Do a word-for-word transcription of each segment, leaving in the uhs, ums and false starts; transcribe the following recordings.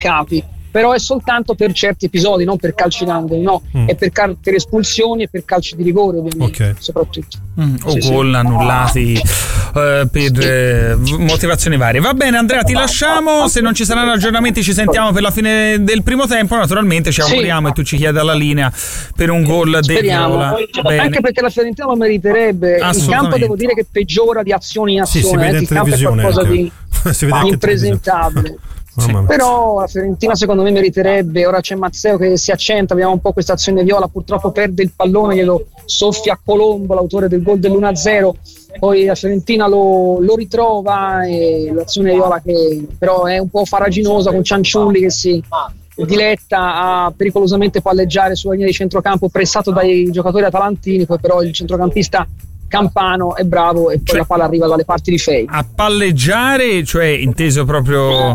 capi, però è soltanto per certi episodi, non per calci d'angolo, no, mm. è per, cal- per espulsioni e per calci di rigore, ovviamente, okay. soprattutto. Mm, o sì, gol sì. annullati uh, per eh, motivazioni varie. Va bene, Andrea, ti lasciamo. Se non ci saranno aggiornamenti, ci sentiamo per la fine del primo tempo. Naturalmente ci auguriamo sì. e tu ci chiedi alla linea per un gol del Viola. Anche perché la Fiorentina lo meriterebbe. Il campo devo dire che peggiora di azione in azione, sì, il campo è qualcosa anche. di impresentabile. Sì, però la Fiorentina secondo me meriterebbe. Ora c'è Mazzeo che si accenta, abbiamo un po' questa azione Viola, purtroppo perde il pallone, glielo soffia a Colombo, l'autore del gol dell'uno a zero, poi la Fiorentina lo, lo ritrova, e l'azione Viola che però è un po' farraginosa, con Cianciulli che si diletta a pericolosamente palleggiare sulla linea di centrocampo, pressato dai giocatori atalantini, poi però il centrocampista Campano è bravo e poi cioè, la palla arriva dalle parti di Fei. A palleggiare, cioè inteso proprio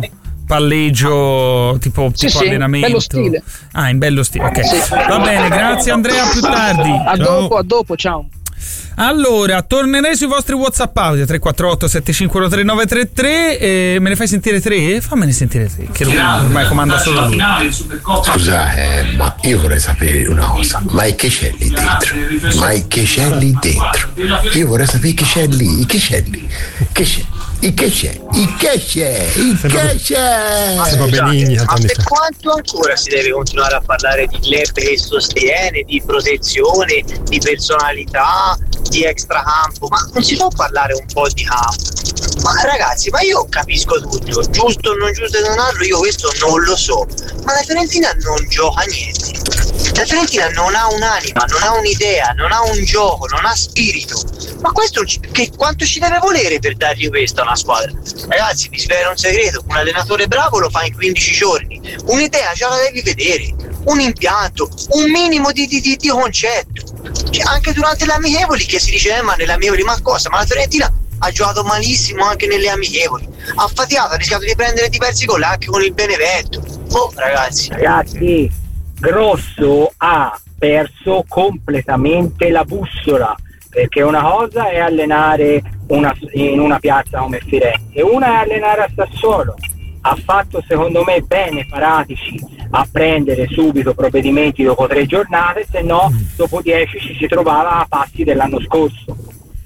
palleggio tipo, sì, tipo sì, allenamento, bello stile. Ah, in bello stile, ok. Sì. Va bene, grazie Andrea, a più tardi. A ciao. dopo, a dopo, ciao. Allora, tornerei sui vostri WhatsApp audio tre quattro otto sette cinque uno tre nove tre tre. E me ne fai sentire tre? Fammene sentire tre, che ormai comanda solo lui. Scusa, eh, ma io vorrei sapere una cosa, ma che c'è lì dentro? Ma che c'è lì dentro? Io vorrei sapere che c'è lì, che c'è lì, che c'è? Il che c'è? Il che c'è? Il che c'è? Ma, scusate, ma per quanto ancora si deve continuare a parlare di club che sostiene, di protezione, di personalità, di extracampo? Ma non si può parlare un po' di campo? Ma ragazzi, ma io capisco tutto, giusto o non giusto non altro, io questo non lo so, ma la Fiorentina non gioca niente. La Fiorentina non ha un'anima, non ha un'idea, non ha un gioco, non ha spirito. Ma questo che quanto ci deve volere per dargli questo a una squadra? Ragazzi, vi svelo un segreto: un allenatore bravo lo fa in quindici giorni. Un'idea già la devi vedere, un impianto, un minimo di, di, di, di concetto. Cioè, anche durante le amichevoli che si dice eh, ma nelle amichevoli ma cosa? Ma la Fiorentina ha giocato malissimo anche nelle amichevoli, ha faticato, ha rischiato di prendere diversi gol anche con il Benevento. Oh ragazzi ragazzi Grosso ha perso completamente la bussola, perché una cosa è allenare una, in una piazza come Firenze, una è allenare a Sassuolo. Ha fatto secondo me bene Paratici a prendere subito provvedimenti dopo tre giornate, se no dopo dieci ci si trovava a passi dell'anno scorso.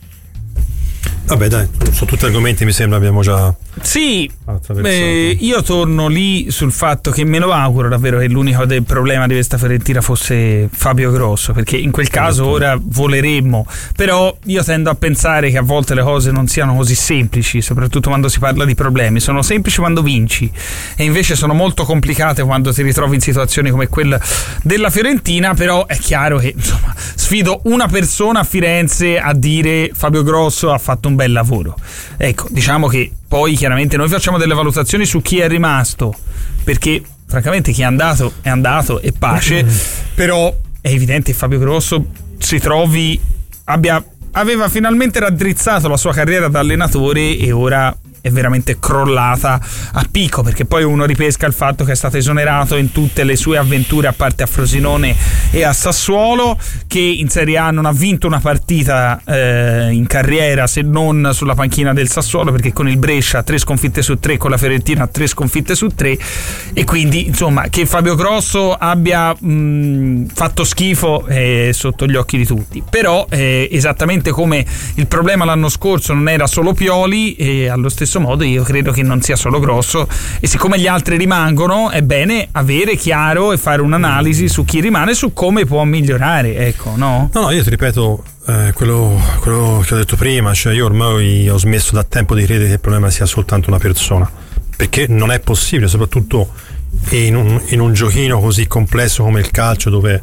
Vabbè dai, sono tutti argomenti mi sembra abbiamo già sì, beh, io torno lì sul fatto che me lo auguro davvero che l'unico del problema di questa Fiorentina fosse Fabio Grosso, perché in quel caso ora voleremmo, però io tendo a pensare che a volte le cose non siano così semplici, soprattutto quando si parla di problemi. Sono semplici quando vinci e invece sono molto complicate quando ti ritrovi in situazioni come quella della Fiorentina. Però è chiaro che insomma sfido una persona a Firenze a dire Fabio Grosso ha fatto un bel lavoro. Ecco, diciamo che poi chiaramente noi facciamo delle valutazioni su chi è rimasto, perché francamente chi è andato è andato e pace, però è evidente che Fabio Grosso si trovi abbia aveva finalmente raddrizzato la sua carriera da allenatore e ora è veramente crollata a picco, perché poi uno ripesca il fatto che è stato esonerato in tutte le sue avventure a parte a Frosinone e a Sassuolo, che in Serie A non ha vinto una partita eh, in carriera se non sulla panchina del Sassuolo, perché con il Brescia tre sconfitte su tre, con la Fiorentina tre sconfitte su tre, e quindi insomma che Fabio Grosso abbia mh, fatto schifo è sotto gli occhi di tutti. Però eh, esattamente come il problema l'anno scorso non era solo Pioli, e allo stesso modo io credo che non sia solo Grosso, e siccome gli altri rimangono è bene avere chiaro e fare un'analisi su chi rimane, su come può migliorare, ecco, no? No, no, io ti ripeto eh, quello, quello che ho detto prima, cioè io ormai ho smesso da tempo di credere che il problema sia soltanto una persona, perché non è possibile, soprattutto in un, in un giochino così complesso come il calcio, dove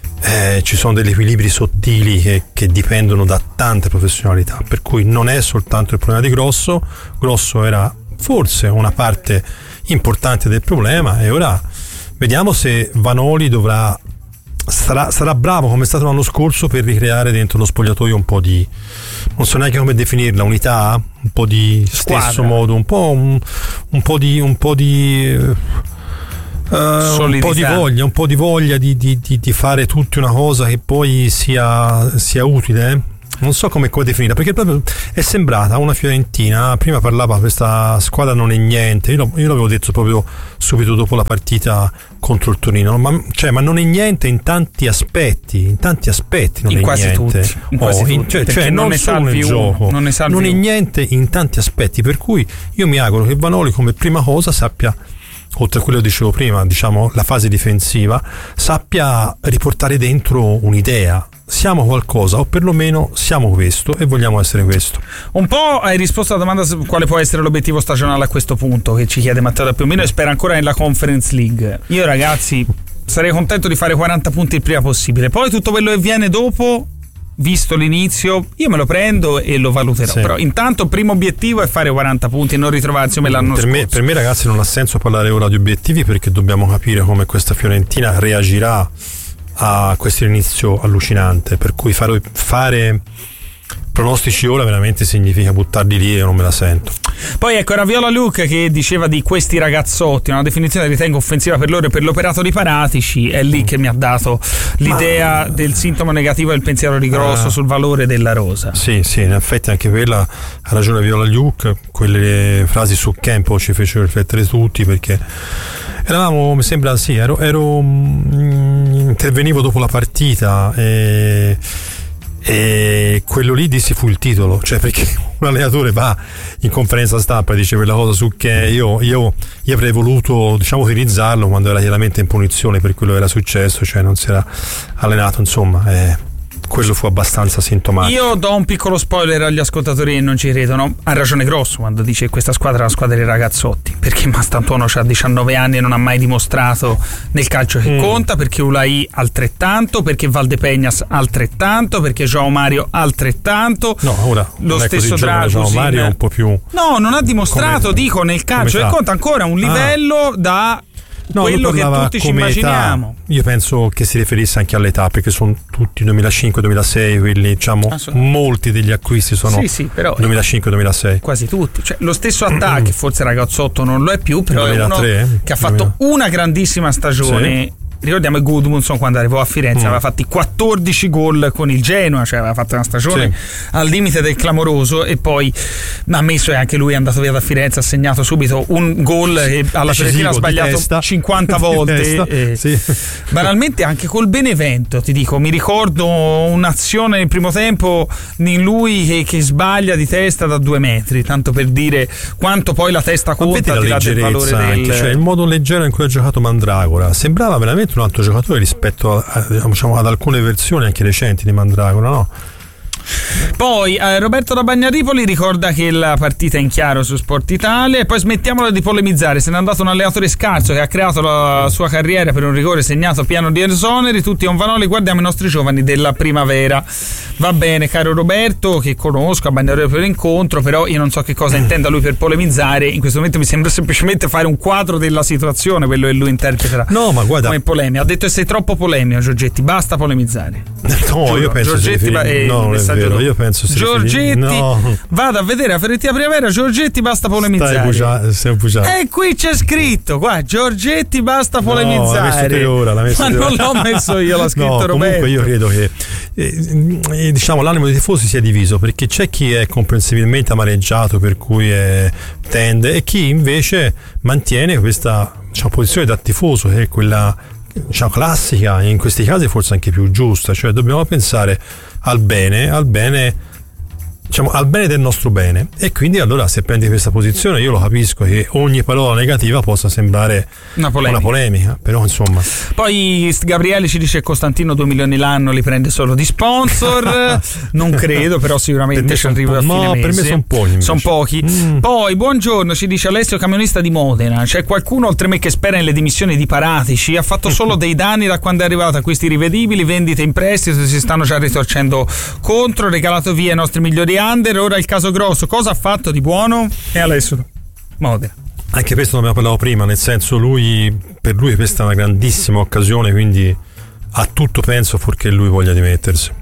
eh, ci sono degli equilibri sottili che, che dipendono da tante professionalità, per cui non è soltanto il problema di Grosso. Grosso era forse una parte importante del problema, e ora vediamo se Vanoli dovrà sarà, sarà bravo come è stato l'anno scorso per ricreare dentro lo spogliatoio un po' di, non so neanche come definirla, unità, un po' di squadra, stesso modo, un po' un, un po' di un po' di Uh, un po' di voglia, un po' di voglia di, di, di, di fare tutti una cosa che poi sia, sia utile. non so come, come definirla, perché proprio è sembrata una Fiorentina. Prima parlava questa squadra non è niente, io, lo, io l'avevo detto proprio subito dopo la partita contro il Torino, ma, cioè, ma non è niente in tanti aspetti, in tanti aspetti non in è quasi niente. Tutti, in quasi oh, tutti, in, cioè, cioè non, non solo nel gioco, non, ne non è niente in tanti aspetti, per cui io mi auguro che Vanoli come prima cosa sappia, oltre a quello che dicevo prima, diciamo la fase difensiva, sappia riportare dentro un'idea. Siamo qualcosa, o perlomeno siamo questo e vogliamo essere questo. Un po' hai risposto alla domanda su quale può essere l'obiettivo stagionale a questo punto, che ci chiede Matteo da Piombino, e spera ancora nella Conference League. Io, ragazzi, sarei contento di fare quaranta punti il prima possibile. Poi tutto quello che viene dopo, visto l'inizio, io me lo prendo e lo valuterò. Sì. Però intanto il primo obiettivo è fare quaranta punti e non ritrovarsi come l'anno per scorso. Me, per me, ragazzi, non ha senso parlare ora di obiettivi, perché dobbiamo capire come questa Fiorentina reagirà a questo inizio allucinante, per cui fare, fare pronostici ora veramente significa buttarli lì e non me la sento. Poi ecco Raviola Luke che diceva di questi ragazzotti, una definizione che ritengo offensiva per loro e per l'operato di Paratici, è lì che mi ha dato l'idea Ma... del sintomo negativo del pensiero di Grosso ah. sul valore della rosa. Sì, sì, in effetti anche quella ha ragione Viola Luke, quelle frasi su Campo ci fecero riflettere tutti, perché eravamo, mi sembra, sì, ero, ero mh, intervenivo dopo la partita e e quello lì dissi fu il titolo, cioè perché un allenatore va in conferenza stampa e dice quella cosa su che io, io, io avrei voluto, diciamo, utilizzarlo quando era chiaramente in punizione per quello che era successo, cioè non si era allenato, insomma, eh. Quello fu abbastanza sintomatico. Io do un piccolo spoiler agli ascoltatori che non ci credono. Ha ragione Grosso quando dice che questa squadra è una squadra dei ragazzotti, perché Mastantuono ha diciannove anni e non ha mai dimostrato nel calcio che mm. conta, perché Ulai altrettanto, perché Valdepeñas altrettanto, perché João Mario altrettanto. No, ora lo stesso Dragosin. João Mario è un po' più. No, non ha dimostrato, come, dico, nel calcio che conta ancora un livello ah. da No, quello che tutti ci immaginiamo. Età. Io penso che si riferisse anche all'età, perché sono tutti duemilacinque duemilasei, quelli, diciamo, ah, sono... molti degli acquisti sono sì, sì, però duemilacinque duemilasei. Quasi tutti, cioè lo stesso Attacchi, forse ragazzotto non lo è più, però duemilatré, è uno che ha fatto duemila una grandissima stagione. Sì. Ricordiamo che Gudmundsson quando arrivò a Firenze mm. aveva fatti quattordici gol con il Genoa, cioè aveva fatto una stagione sì. al limite del clamoroso, e poi ha messo, e anche lui è andato via da Firenze, ha segnato subito un gol sì. e alla Fiorentina ha sbagliato cinquanta volte e sì. banalmente anche col Benevento, ti dico, mi ricordo un'azione nel primo tempo in lui che, che sbaglia di testa da due metri, tanto per dire quanto poi la testa conta, al di là del valore anche, del... cioè il modo leggero in cui ha giocato Mandragora sembrava veramente un altro giocatore rispetto a, a, diciamo, ad alcune versioni anche recenti di Mandragora, no? Poi eh, Roberto da Bagnaripoli ricorda che la partita è in chiaro su Sport Italia, e poi smettiamola di polemizzare, se n'è andato un allenatore scarso che ha creato la sua carriera per un rigore segnato pieno di esoneri, tutti a un Vanoli, guardiamo i nostri giovani della primavera. Va bene, caro Roberto, che conosco a Bagnaripoli per incontro, però io non so che cosa intenda lui per polemizzare, in questo momento mi sembra semplicemente fare un quadro della situazione, quello che lui interpreterà no, ma guarda, come polemica. Ha detto che sei troppo polemico, Giorgetti, basta polemizzare. No, Giuro, io penso Giorgetti riferì... è no, non è vero, io penso Giorgetti no. vado a vedere la Fiorentina Primavera, Giorgetti basta polemizzare. Stai bugia, stai bugiando. E qui c'è scritto, qua, Giorgetti basta polemizzare. No, l'ha messo te ora, l'ha messo ma non l'ho messo io, l'ha scritto no, Roberto. Comunque io credo che eh, diciamo l'animo dei tifosi sia diviso, perché c'è chi è comprensibilmente amareggiato, per cui è, tende, e chi invece mantiene questa, diciamo, posizione da tifoso, che è quella, diciamo, classica, e in questi casi forse anche più giusta, cioè dobbiamo pensare al bene, al bene, diciamo, al bene del nostro bene, e quindi allora se prendi questa posizione io lo capisco che ogni parola negativa possa sembrare una polemica, una polemica, però insomma. Poi Gabriele ci dice Costantino due milioni l'anno li prende solo di sponsor. Non credo, però sicuramente ci arriva a fine no, mese. Per me sono pochi, sono pochi. Mm. Poi buongiorno, ci dice Alessio, camionista di Modena, c'è qualcuno oltre me che spera nelle dimissioni di Paratici, ha fatto solo dei danni da quando è arrivato, acquisti rivedibili, vendite in prestito, si stanno già ritorcendo contro, regalato via i nostri migliori under, ora il caso Grosso, cosa ha fatto di buono? E Alessio Modena. Anche questo ne abbiamo parlato prima, nel senso, lui, per lui questa è una grandissima occasione, quindi ha tutto, penso, fuorché lui voglia dimettersi.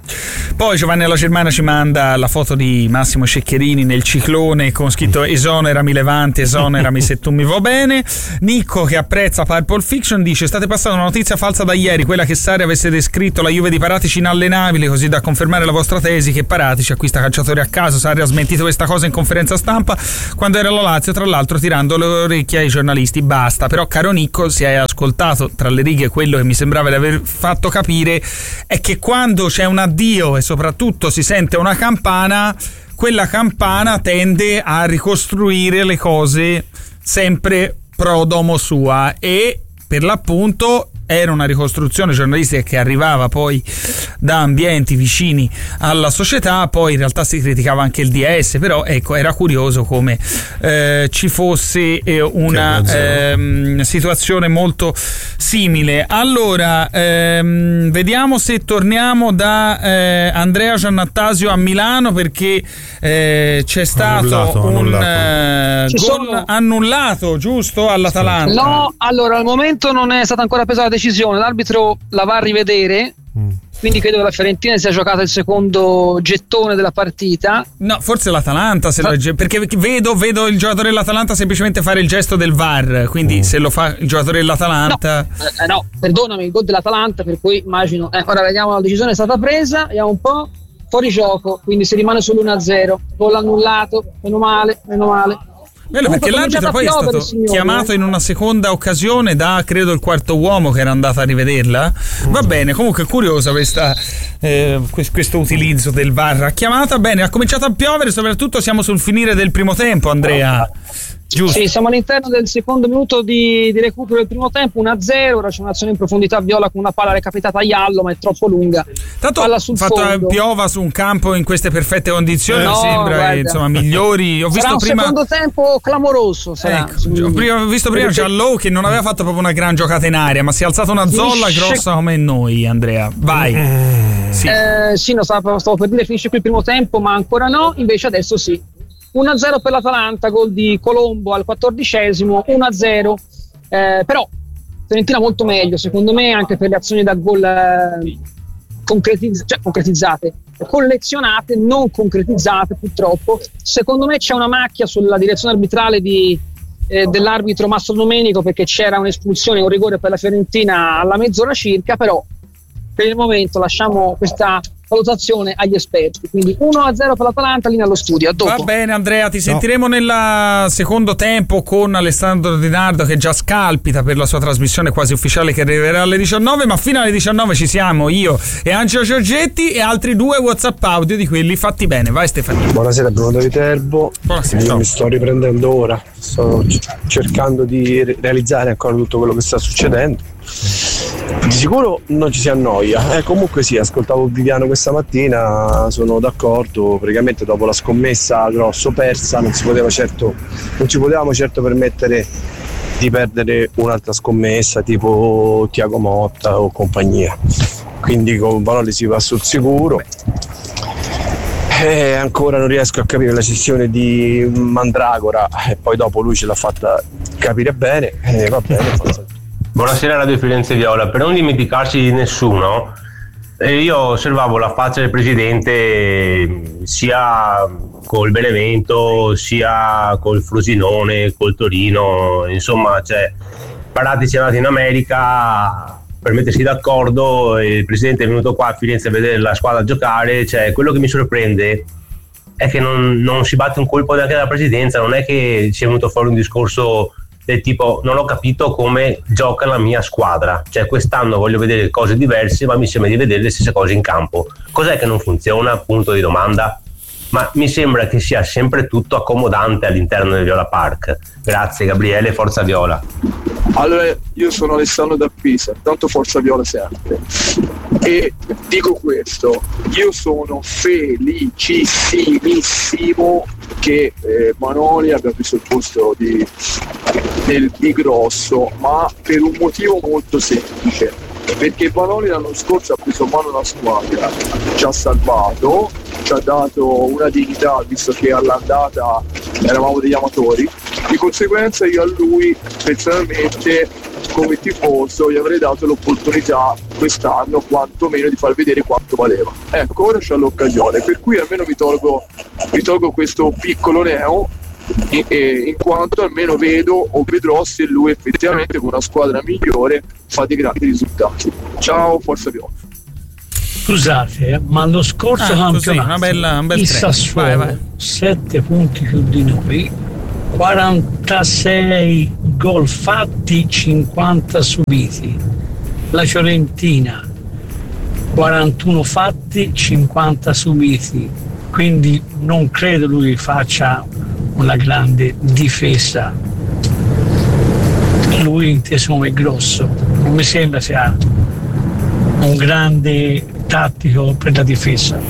Poi Giovanni alla Germana ci manda la foto di Massimo Ceccherini nel ciclone con scritto esonerami Levante, esonerami se tu mi va bene. Nicco, che apprezza Pulp Fiction, dice: state passando una notizia falsa da ieri, quella che Sarri avesse descritto la Juve di Paratici inallenabile, così da confermare la vostra tesi che Paratici acquista calciatori a caso. Sarri ha smentito questa cosa in conferenza stampa quando era la Lazio, tra l'altro tirando le orecchie ai giornalisti. Basta. Però, caro Nicco, se hai ascoltato tra le righe quello che mi sembrava di aver fatto capire è che quando c'è un addio e soprattutto si sente una campana, quella campana tende a ricostruire le cose sempre pro domo sua, e per l'appunto era una ricostruzione giornalistica che arrivava poi da ambienti vicini alla società. Poi in realtà si criticava anche il D S, però ecco, era curioso come eh, ci fosse eh, una eh, situazione molto simile. Allora ehm, vediamo se torniamo da eh, Andrea Giannattasio a Milano, perché eh, c'è stato annullato, un annullato. Eh, gol sono... annullato, giusto, all'Atalanta. No, allora al momento non è stata ancora presa la decisione, l'arbitro la va a rivedere, mm. quindi credo che la Fiorentina sia giocata il secondo gettone della partita. No, forse l'Atalanta, se ah. lo, perché vedo, vedo il giocatore dell'Atalanta semplicemente fare il gesto del V A R, quindi mm. se lo fa il giocatore dell'Atalanta... No, eh, no perdonami, il gol dell'Atalanta, per cui immagino... Eh, ora vediamo, la decisione è stata presa, vediamo un po', fuori gioco, quindi si rimane sull'uno a zero, gol annullato, meno male, meno male. Bello, perché l'arbitro poi è stato signore, chiamato in una seconda occasione da, credo, il quarto uomo che era andato a rivederla. Va bene, comunque è curiosa questa, eh, questo utilizzo del V A R a chiamata. Bene, ha cominciato a piovere, soprattutto siamo sul finire del primo tempo, Andrea. Giusto. Sì, siamo all'interno del secondo minuto di, di recupero del primo tempo, uno a zero. Ora c'è un'azione in profondità viola con una palla recapitata a Iallo, ma è troppo lunga. Tanto palla sul fatto fondo. Piova su un campo in queste perfette condizioni, eh, mi no, sembra guarda. insomma migliori. Ho sarà visto un prima secondo tempo clamoroso. Sarà. Ecco, ho, prima, ho visto prima Giallò che non aveva fatto proprio una gran giocata in aria, ma si è alzata una zolla finisce... grossa come noi, Andrea. Vai. Eh, sì, eh, sì no, stavo, stavo per dire finisce qui il primo tempo, ma ancora no. Invece adesso sì. uno a zero per l'Atalanta, gol di Colombo al quattordicesimo, uno a zero, eh, però Fiorentina molto meglio secondo me, anche per le azioni da gol eh, concretizz- cioè, concretizzate, collezionate, non concretizzate purtroppo. Secondo me c'è una macchia sulla direzione arbitrale di, eh, dell'arbitro Mastro Domenico, perché c'era un'espulsione, un rigore per la Fiorentina alla mezz'ora circa, però per il momento lasciamo questa valutazione agli esperti, quindi uno a zero per l'Atalanta, linea allo studio. A dopo. Va bene Andrea, ti sentiremo no. nel secondo tempo con Alessandro Di Nardo, che già scalpita per la sua trasmissione quasi ufficiale che arriverà alle diciannove, ma fino alle diciannove ci siamo io e Angelo Giorgetti e altri due WhatsApp audio di quelli fatti bene. Vai Stefano. Buonasera Bruno da Viterbo. Buonasera. Io mi sto riprendendo ora, sto cercando di realizzare ancora tutto quello che sta succedendo. Di sicuro non ci si annoia, eh, comunque sì, ascoltavo Viviano questa mattina, sono d'accordo, praticamente dopo la scommessa grosso persa non si poteva certo, non ci potevamo certo permettere di perdere un'altra scommessa tipo Thiago Motta o compagnia, quindi con Vanoli si va sul sicuro. Eh, ancora non riesco a capire la cessione di Mandragora e poi dopo lui ce l'ha fatta capire bene, eh, va bene, forza. Buonasera Radio Firenze Viola. Per non dimenticarci di nessuno, eh, io osservavo la faccia del presidente sia col Benevento sia col Frosinone, col Torino, insomma, cioè Paratici è andato in America per mettersi d'accordo e il presidente è venuto qua a Firenze a vedere la squadra giocare. Cioè, quello che mi sorprende è che non, non si batte un colpo neanche dalla presidenza, non è che ci è venuto fuori un discorso del tipo non ho capito come gioca la mia squadra, cioè quest'anno voglio vedere cose diverse ma mi sembra di vedere le stesse cose in campo. Cos'è che non funziona? Punto di domanda. Ma mi sembra che sia sempre tutto accomodante all'interno del Viola Park. Grazie Gabriele, Forza Viola. Allora, io sono Alessandro da Pisa, tanto Forza Viola sempre, e dico questo: io sono felicissimissimo che eh, Vanoli abbia preso il posto di, del, di Grosso, ma per un motivo molto semplice, perché Vanoli l'anno scorso ha preso mano alla squadra, ci ha salvato, ci ha dato una dignità, visto che all'andata eravamo degli amatori. Di conseguenza io a lui personalmente come tifoso gli avrei dato l'opportunità quest'anno quantomeno di far vedere quanto valeva. Ecco, ora c'è l'occasione, per cui almeno mi tolgo, mi tolgo questo piccolo neo, in, in quanto almeno vedo o vedrò se lui effettivamente con una squadra migliore fa dei grandi risultati. Ciao, forza Viola. Scusate, ma lo scorso ah, campionato così, una bella, un bel il treno. Sassuolo vai, vai. sette punti più di noi, quarantasei gol fatti, cinquanta subiti. La Fiorentina quarantuno fatti, cinquanta subiti, quindi non credo lui faccia una grande difesa. Lui inteso come grosso, non mi sembra sia un grande tattico per la difesa.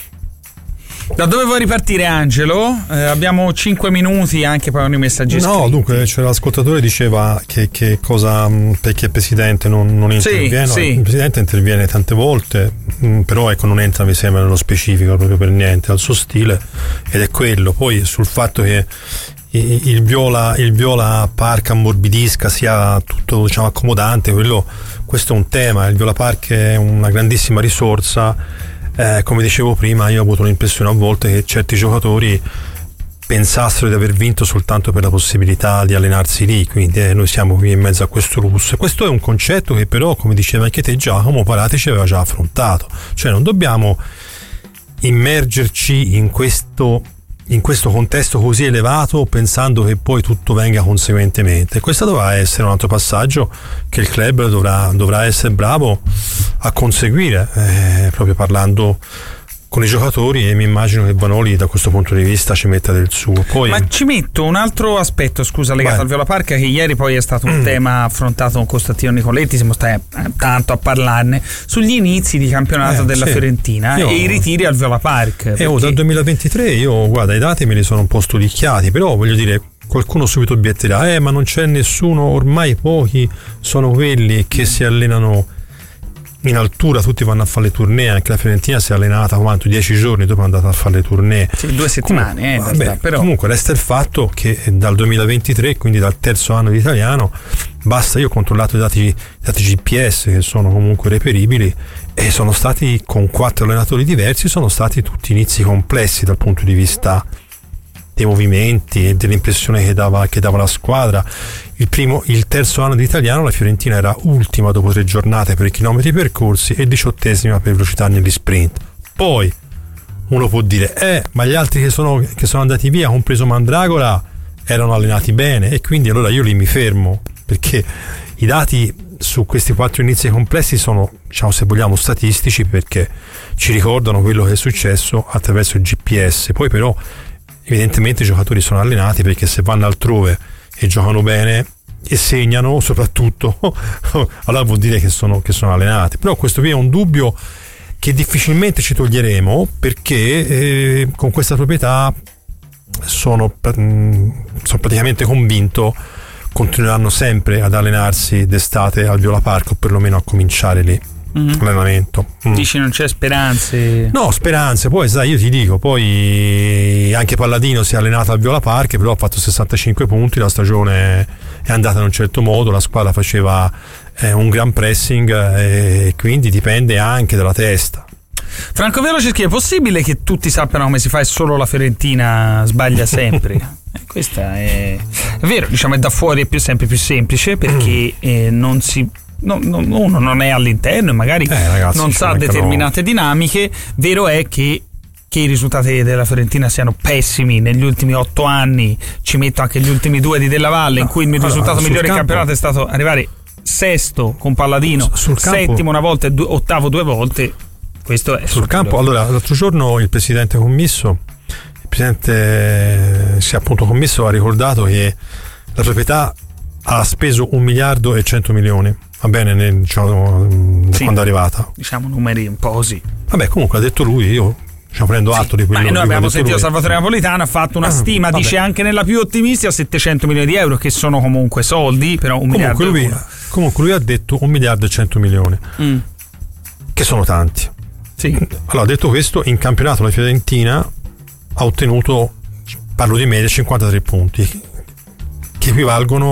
Da dove vuoi ripartire, Angelo? Eh, abbiamo cinque minuti, anche poi i messaggi no, scritti. Dunque c'era l'ascoltatore diceva che, che cosa, perché il presidente non, non interviene. Sì, no, sì. Il presidente interviene tante volte, mh, però ecco non entra, mi sembra, nello specifico proprio per niente, al suo stile, ed è quello. Poi sul fatto che il Viola, il Viola Park ammorbidisca, sia tutto, diciamo, accomodante, quello, questo è un tema. Il Viola Park è una grandissima risorsa. Eh, come dicevo prima, io ho avuto l'impressione a volte che certi giocatori pensassero di aver vinto soltanto per la possibilità di allenarsi lì, quindi eh, noi siamo qui in mezzo a questo lusso. Questo è un concetto che però, come diceva anche te Giacomo, Parati ci aveva già affrontato, cioè non dobbiamo immergerci in questo in questo contesto così elevato pensando che poi tutto venga conseguentemente. Questo dovrà essere un altro passaggio che il club dovrà, dovrà essere bravo a conseguire, eh, proprio parlando con i giocatori, e mi immagino che Vanoli da questo punto di vista ci metta del suo. Poi, ma ci metto un altro aspetto, scusa, legato Beh. al Viola Park, che ieri poi è stato un mm. tema affrontato con Costantino Nicoletti, siamo stati tanto a parlarne, sugli inizi di campionato eh, della sì. Fiorentina io, e i ritiri al Viola Park. E oh, dal duemilaventitré io, guarda, i dati me li sono un po' studichiati, però voglio dire, qualcuno subito obietterà, eh ma non c'è nessuno, ormai pochi sono quelli che si allenano in altura, tutti vanno a fare le tournée, anche la Fiorentina si è allenata quanto? dieci giorni dopo è andata a fare le tournée, sì, due settimane comunque, eh, vabbè, sta, però. Comunque resta il fatto che dal duemilaventitré, quindi dal terzo anno di italiano, basta, io ho controllato i dati, i dati G P S che sono comunque reperibili, e sono stati, con quattro allenatori diversi, sono stati tutti inizi complessi dal punto di vista dei movimenti e dell'impressione che dava, che dava la squadra. Il primo, il terzo anno di italiano la Fiorentina era ultima dopo tre giornate per i chilometri percorsi e diciottesima per velocità negli sprint. Poi uno può dire eh ma gli altri che sono, che sono andati via, compreso Mandragola, erano allenati bene, e quindi allora io lì mi fermo, perché i dati su questi quattro inizi complessi sono, diciamo, se vogliamo, statistici, perché ci ricordano quello che è successo attraverso il G P S. Poi però evidentemente i giocatori sono allenati, perché se vanno altrove e giocano bene e segnano soprattutto, allora vuol dire che sono, che sono allenati. Però questo qui è un dubbio che difficilmente ci toglieremo, perché eh, con questa proprietà sono, sono praticamente convinto continueranno sempre ad allenarsi d'estate al Viola Park, o perlomeno a cominciare lì. Mm-hmm. Allenamento. Mm. Dici non c'è speranze? No, speranze. Poi sai, io ti dico, poi anche Palladino si è allenato al Viola Park, però ha fatto sessantacinque punti, la stagione è andata in un certo modo, la squadra faceva eh, un gran pressing, e eh, quindi dipende anche dalla testa. Franco Velo ci scrive: è possibile che tutti sappiano come si fa e solo la Fiorentina sbaglia sempre? eh, questa è... è vero, diciamo, è da fuori è più, sempre più semplice, perché eh, non si No, no, uno non è all'interno e magari eh, ragazzi, non sa determinate dinamiche. Vero è che che i risultati della Fiorentina siano pessimi negli ultimi otto anni, ci metto anche gli ultimi due di Della Valle, no, in cui il allora, risultato migliore in campionato è stato arrivare sesto con Palladino, sul settimo campo, una volta e due, ottavo due volte. Questo è sul campo. Allora, l'altro giorno il presidente commisso il presidente si è appunto commisso ha ricordato che la proprietà ha speso un miliardo e cento milioni, va bene, nel, diciamo, sì, quando è arrivata, diciamo numeri un po' così. Vabbè, comunque ha detto lui, io diciamo, prendo atto sì, di quello. Ma noi abbiamo sentito lui. Salvatore Napolitano ha fatto una ah, stima, vabbè, dice anche nella più ottimistica settecento milioni di euro, che sono comunque soldi, però un comunque miliardo lui, comunque lui ha detto un miliardo e cento milioni, mm. che sono tanti. Sì. Allora, detto questo, in campionato la Fiorentina ha ottenuto, parlo di media, cinquantatré punti, che equivalgono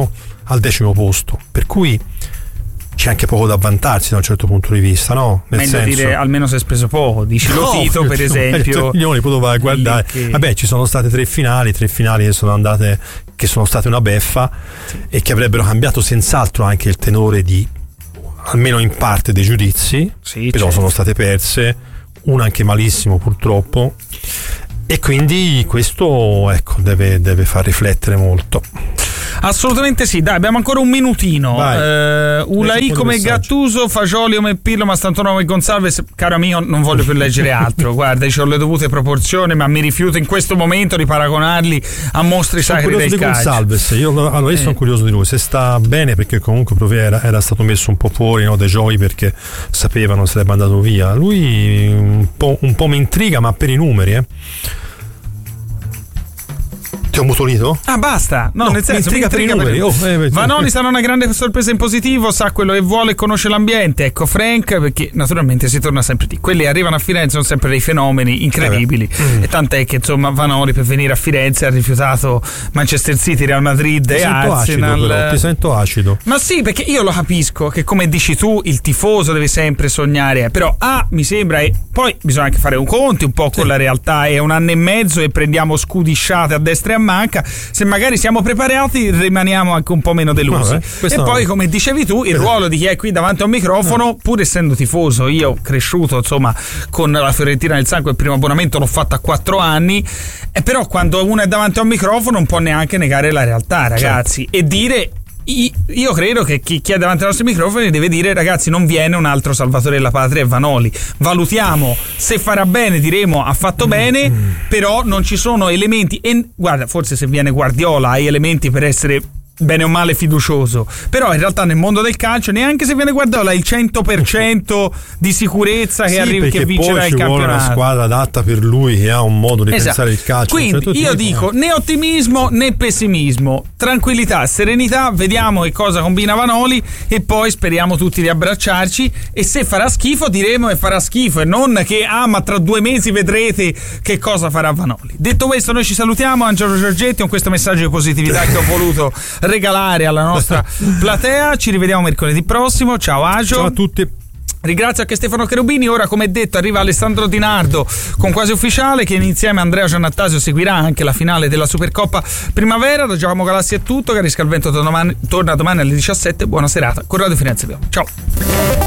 al decimo posto, per cui c'è anche poco da vantarsi da un certo punto di vista, no? Nel Meglio senso... dire almeno si è speso poco, dici no, Lotito per esempio. Milioni, poi vai a guardare. Che... Vabbè, ci sono state tre finali, tre finali che sono andate, che sono state una beffa, sì, e che avrebbero cambiato senz'altro anche il tenore di, almeno in parte, dei giudizi, sì, però certo, sono state perse, una anche malissimo purtroppo, e quindi questo, ecco, deve, deve far riflettere molto. Assolutamente sì, dai, abbiamo ancora un minutino. eh, Ulai come Gattuso, Fagioli come Pirlo, Mastantuono come Gonzalez. Caro amico, non voglio più leggere altro. Guarda, ci ho le dovute proporzioni, ma mi rifiuto in questo momento di paragonarli a mostri sono sacri del di calcio. Gonzalez. Io, allora, io eh. sono curioso di lui, se sta bene, perché comunque era, era stato messo un po' fuori, no, dai giochi, perché sapevano sarebbe andato via. Lui un po', un po' mi intriga, ma per i numeri, eh. Ti ho mutolito? Ah, basta. No, no, nel senso, mi intriga, mi intriga per... oh, eh, Vanoli sarà una grande sorpresa in positivo, sa quello che vuole e conosce l'ambiente. Ecco Frank, perché naturalmente si torna sempre lì. Quelli arrivano a Firenze sono sempre dei fenomeni incredibili, eh mm. e tant'è che insomma Vanoli per venire a Firenze ha rifiutato Manchester City, Real Madrid ti e Arsenal. Acido, però, ti sento acido. Ma sì, perché io lo capisco che, come dici tu, il tifoso deve sempre sognare, però ah, mi sembra, e poi bisogna anche fare un conto un po' sì, con la realtà. È un anno e mezzo e prendiamo scudisciate a destra e a manca. Se magari siamo preparati rimaniamo anche un po' meno delusi. Vabbè, e poi, come dicevi tu, il ruolo di chi è qui davanti a un microfono, pur essendo tifoso, io cresciuto insomma con la Fiorentina nel sangue, il primo abbonamento l'ho fatto a quattro anni, e però quando uno è davanti a un microfono non può neanche negare la realtà, ragazzi, certo, e dire... Io credo che chi è davanti ai nostri microfoni deve dire: ragazzi, non viene un altro salvatore della patria, è Vanoli, valutiamo, se farà bene diremo ha fatto bene, però non ci sono elementi, e guarda, forse se viene Guardiola hai elementi per essere bene o male fiducioso, però in realtà nel mondo del calcio neanche se viene Guardiola il cento per cento di sicurezza che sì, arrivi, che vincerà il campionato. Poi ci vuole una squadra adatta per lui, che ha un modo di esatto, pensare il calcio. Quindi io dico né ottimismo né pessimismo, tranquillità, serenità, vediamo che cosa combina Vanoli e poi speriamo tutti di abbracciarci, e se farà schifo diremo che farà schifo, e non che ah ma tra due mesi vedrete che cosa farà Vanoli. Detto questo, noi ci salutiamo. Angelo Giorgetti, con questo messaggio di positività che ho voluto regalare alla nostra platea. Ci rivediamo mercoledì prossimo. Ciao Agio. Ciao a tutti. Ringrazio anche Stefano Cherubini. Ora, come detto, arriva Alessandro Di Nardo con Quasi Ufficiale, che insieme a Andrea Giannattasio seguirà anche la finale della Supercoppa Primavera. Da Giacomo Galassi è tutto. Carisca il vento torna domani alle diciassette. Buona serata con Radio Firenze. Ciao.